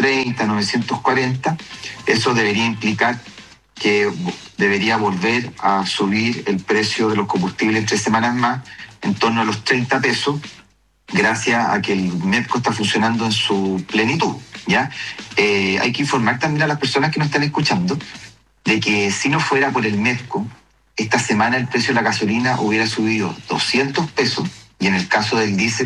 930, 940. Eso debería implicar que debería volver a subir el precio de los combustibles en 3 semanas más, en torno a los 30 pesos, gracias a que el MEPCO está funcionando en su plenitud, ¿ya? Hay que informar también a las personas que nos están escuchando de que si no fuera por el MEPCO, esta semana el precio de la gasolina hubiera subido 200 pesos y en el caso del diésel